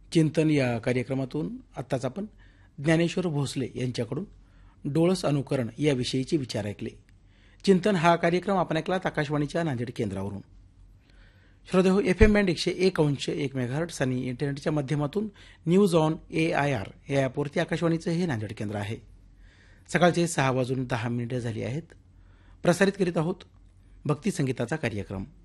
चिंतन या कार्यक्रमातून आत्ताच आपण ज्ञानेश्वर भोसले यांच्याकडून डोळस अनुकरण याविषयीचे विचार ऐकले. चिंतन हा कार्यक्रम आपण ऐकलात आकाशवाणीच्या नांदेड केंद्रावरून. श्रोतेहो, FM बँड 101.1 मेगाहर्ट्झ आणि इंटरनेटच्या माध्यमातून न्यूज ऑन AIR या ॲपवरती आकाशवाणीचं हे नांदेड केंद्र आहे. सकाळचे 6:10 झाली आहेत. प्रसारित करीत आहोत भक्ती संगीताचा कार्यक्रम.